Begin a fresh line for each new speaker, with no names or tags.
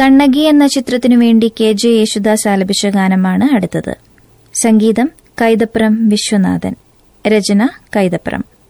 കണ്ണകി എന്ന ചിത്രത്തിനു വേണ്ടി KJ യേശുദാസ് ആലപിച്ച ഗാനമാണ് അടുത്തത്. സംഗീതം കൈതപ്രം വിശ്വനാഥൻ, രചന കൈതപ്രം.